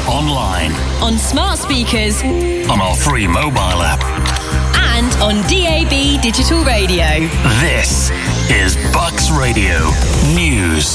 online, on smart speakers, on our free mobile app, and on DAB digital radio. This is Bucks Radio News.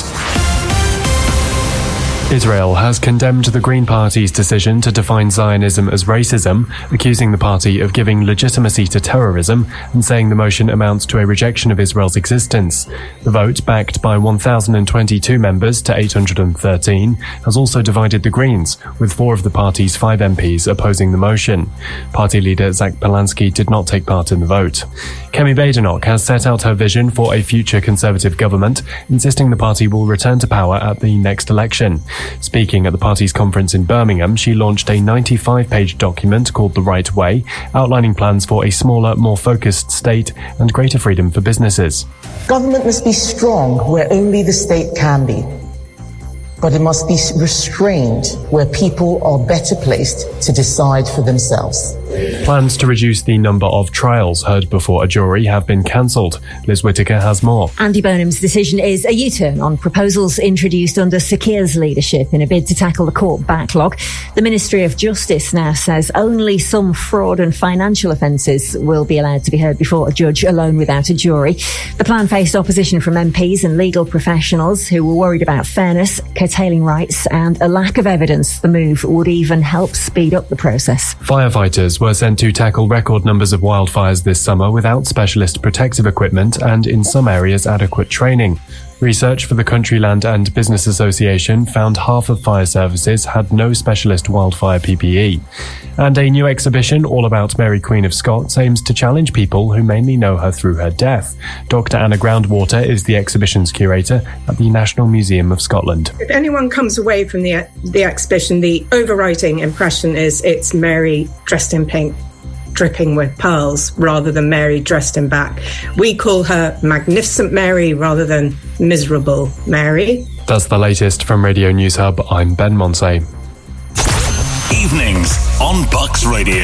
Israel has condemned the Green Party's decision to define Zionism as racism, accusing the party of giving legitimacy to terrorism and saying the motion amounts to a rejection of Israel's existence. The vote, backed by 1,022 members to 813, has also divided the Greens, with 4 of the party's 5 MPs opposing the motion. Party leader Zach Polanski did not take part in the vote. Kemi Badenoch has set out her vision for a future Conservative government, insisting the party will return to power at the next election. Speaking at the party's conference in Birmingham, she launched a 95-page document called The Right Way, outlining plans for a smaller, more focused state and greater freedom for businesses. Government must be strong where only the state can be, but it must be restrained where people are better placed to decide for themselves. Plans to reduce the number of trials heard before a jury have been cancelled. Liz Whittaker has more. Andy Burnham's decision is a U-turn on proposals introduced under Sir Keir's leadership in a bid to tackle the court backlog. The Ministry of Justice now says only some fraud and financial offences will be allowed to be heard before a judge alone without a jury. The plan faced opposition from MPs and legal professionals who were worried about fairness, curtailing rights and a lack of evidence the move would even help speed up the process. Firefighters were sent to tackle record numbers of wildfires this summer without specialist protective equipment and, in some areas, adequate training. Research for the Countryland and Business Association found half of fire services had no specialist wildfire PPE. And a new exhibition all about Mary Queen of Scots aims to challenge people who mainly know her through her death. Dr. Anna Groundwater is the exhibition's curator at the National Museum of Scotland. If anyone comes away from the exhibition, the overriding impression is it's Mary dressed in pink, dripping with pearls, rather than Mary dressed in black. We call her Magnificent Mary rather than Miserable Mary. That's the latest from Radio News Hub. I'm Ben Monsey. Evenings on Bucks Radio.